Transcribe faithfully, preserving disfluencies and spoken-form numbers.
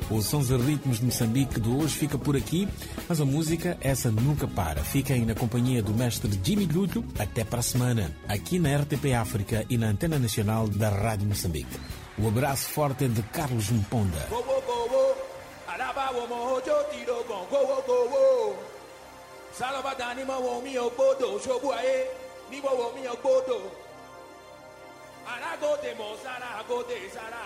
O Sons e Ritmos de Moçambique de hoje fica por aqui, mas a música, essa nunca para. Fiquem na companhia do mestre Jimmy Lúcio até para a semana, aqui na R T P África e na Antena Nacional da Rádio Moçambique. O abraço forte é de Carlos Mponda.